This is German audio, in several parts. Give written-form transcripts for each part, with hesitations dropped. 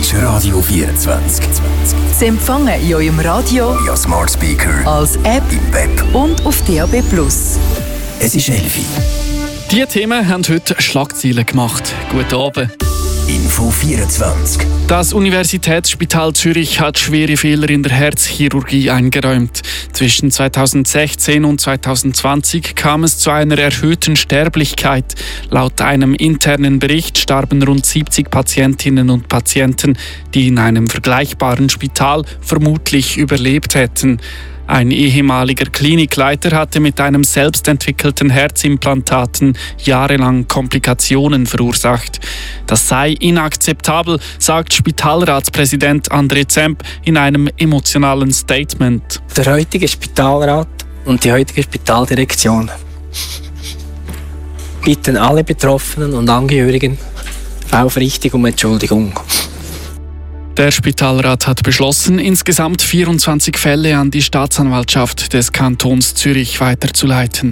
ist Radio 24. Sie empfangen in eurem Radio, via Smart Speaker, als App im Web und auf DAB+. Es ist 11 Uhr. Diese Themen haben heute Schlagzeilen gemacht. Guten Abend. Info 24. Das Universitätsspital Zürich hat schwere Fehler in der Herzchirurgie eingeräumt. Zwischen 2016 und 2020 kam es zu einer erhöhten Sterblichkeit. Laut einem internen Bericht starben rund 70 Patientinnen und Patienten, die in einem vergleichbaren Spital vermutlich überlebt hätten. Ein ehemaliger Klinikleiter hatte mit einem selbstentwickelten Herzimplantaten jahrelang Komplikationen verursacht. Das sei inakzeptabel, sagt Spitalratspräsident André Zemp in einem emotionalen Statement. Der heutige Spitalrat und die heutige Spitaldirektion bitten alle Betroffenen und Angehörigen aufrichtig um Entschuldigung. Der Spitalrat hat beschlossen, insgesamt 24 Fälle an die Staatsanwaltschaft des Kantons Zürich weiterzuleiten.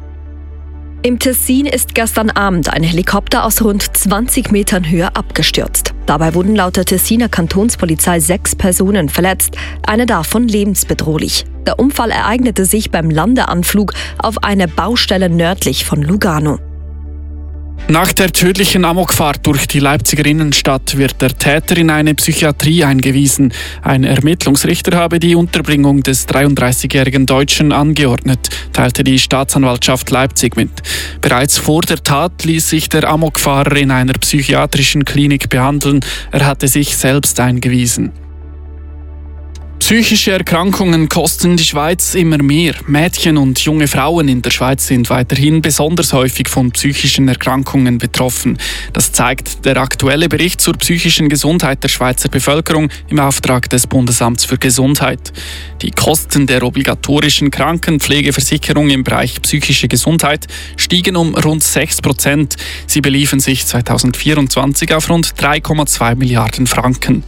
Im Tessin ist gestern Abend ein Helikopter aus rund 20 Metern Höhe abgestürzt. Dabei wurden laut der Tessiner Kantonspolizei 6 Personen verletzt, eine davon lebensbedrohlich. Der Unfall ereignete sich beim Landeanflug auf eine Baustelle nördlich von Lugano. Nach der tödlichen Amokfahrt durch die Leipziger Innenstadt wird der Täter in eine Psychiatrie eingewiesen. Ein Ermittlungsrichter habe die Unterbringung des 33-jährigen Deutschen angeordnet, teilte die Staatsanwaltschaft Leipzig mit. Bereits vor der Tat ließ sich der Amokfahrer in einer psychiatrischen Klinik behandeln. Er hatte sich selbst eingewiesen. Psychische Erkrankungen kosten die Schweiz immer mehr. Mädchen und junge Frauen in der Schweiz sind weiterhin besonders häufig von psychischen Erkrankungen betroffen. Das zeigt der aktuelle Bericht zur psychischen Gesundheit der Schweizer Bevölkerung im Auftrag des Bundesamts für Gesundheit. Die Kosten der obligatorischen Krankenpflegeversicherung im Bereich psychische Gesundheit stiegen um rund 6%. Sie beliefen sich 2024 auf rund 3,2 Milliarden Franken.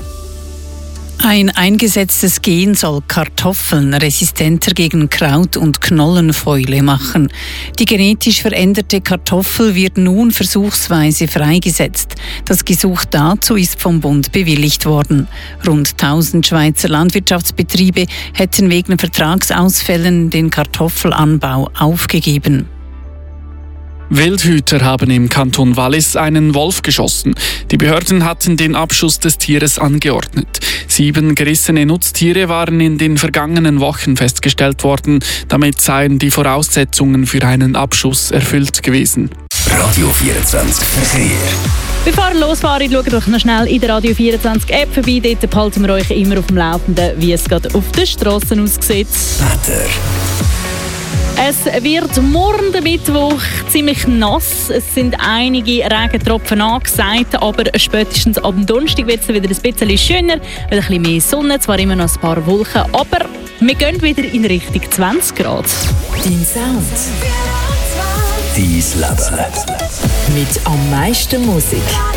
Ein eingesetztes Gen soll Kartoffeln resistenter gegen Kraut- und Knollenfäule machen. Die genetisch veränderte Kartoffel wird nun versuchsweise freigesetzt. Das Gesuch dazu ist vom Bund bewilligt worden. Rund 1000 Schweizer Landwirtschaftsbetriebe hätten wegen Vertragsausfällen den Kartoffelanbau aufgegeben. Wildhüter haben im Kanton Wallis einen Wolf geschossen. Die Behörden hatten den Abschuss des Tieres angeordnet. 7 gerissene Nutztiere waren in den vergangenen Wochen festgestellt worden. Damit seien die Voraussetzungen für einen Abschuss erfüllt gewesen. Radio 24 Verkehr. Bevor wir losfahren, schauen doch noch schnell in der Radio 24 App vorbei. Dort behalten wir euch immer auf dem Laufenden, wie es gerade auf den Strassen aussieht. Wetter. Es wird morgen der Mittwoch ziemlich nass. Es sind einige Regentropfen angesagt, aber spätestens ab dem Donnerstag wird es wieder ein bisschen schöner, wieder ein bisschen mehr Sonne, zwar immer noch ein paar Wolken, aber wir gehen wieder in Richtung 20 Grad. Dein Sound. Dein Leben. Mit am meisten Musik.